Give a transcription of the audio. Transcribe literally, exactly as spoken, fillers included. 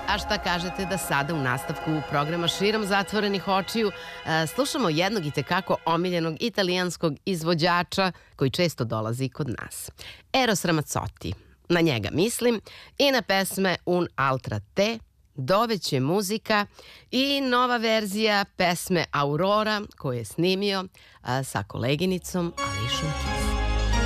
A šta kažete da sada u nastavku programa Širom zatvorenih očiju slušamo jednog i tekako omiljenog italijanskog izvođača koji često dolazi kod nas. Eros Ramazzotti. Na njega mislim i na pesme Un altra te, Doveće muzika i nova verzija pesme Aurora koju je snimio sa koleginicom Ališom Keys.